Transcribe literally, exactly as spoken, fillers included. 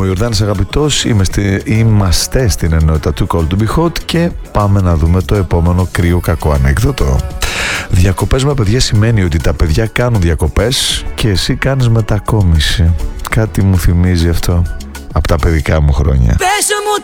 ο Ιορδάνης Αγαπητός, είμαστε, είμαστε στην ενότητα του Call to be Hot και πάμε να δούμε το επόμενο κρύο κακό ανέκδοτο. Διακοπές με παιδιά σημαίνει ότι τα παιδιά κάνουν διακοπές και εσύ κάνεις μετακόμιση. Κάτι μου θυμίζει αυτό από τα παιδικά μου χρόνια.